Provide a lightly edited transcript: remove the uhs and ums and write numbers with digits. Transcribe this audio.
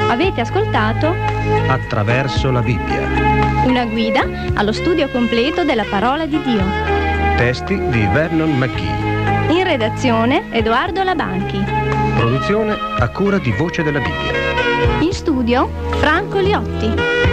Avete ascoltato Attraverso la Bibbia. una guida allo studio completo della parola di Dio. Testi di Vernon McGee. In redazione Edoardo Labanchi. Produzione a cura di Voce della Bibbia. In studio Franco Liotti.